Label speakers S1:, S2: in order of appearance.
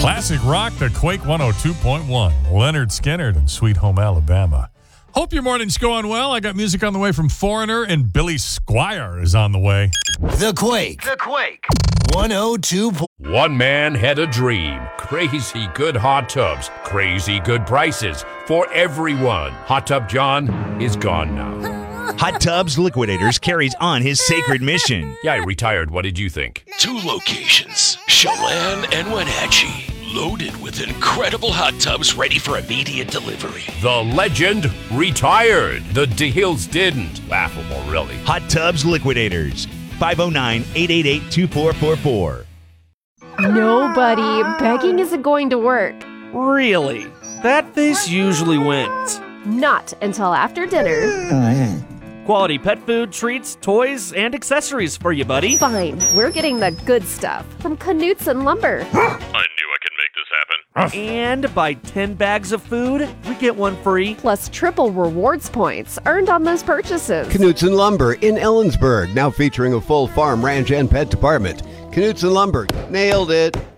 S1: Classic rock, the Quake 102.1. Leonard Skinner and Sweet Home Alabama. Hope your morning's going well. I got music on the way from Foreigner, and Billy Squier is on the way.
S2: The Quake. 102.
S3: One man had a dream. Crazy good hot tubs. Crazy good prices for everyone. Hot Tub John is gone now.
S4: Hot Tubs Liquidators carries on his sacred mission.
S3: Yeah, I retired. What did you think?
S5: 2 locations, Chelan and Wenatchee. Loaded with incredible hot tubs ready for immediate delivery.
S3: The legend retired. The deals didn't. Laughable, really.
S4: Hot Tubs Liquidators. 509-888-2444.
S6: No, buddy. Begging isn't going to work.
S7: Really? That face usually wins.
S6: Not until after dinner.
S7: Quality pet food, treats, toys, and accessories for you, buddy.
S6: Fine. We're getting the good stuff from Knutson Lumber.
S8: I knew I could make this happen.
S7: And buy 10 bags of food, we get one free.
S6: Plus triple rewards points earned on those purchases.
S9: Knutson Lumber in Ellensburg, now featuring a full farm, ranch, and pet department. Knutson Lumber, nailed it.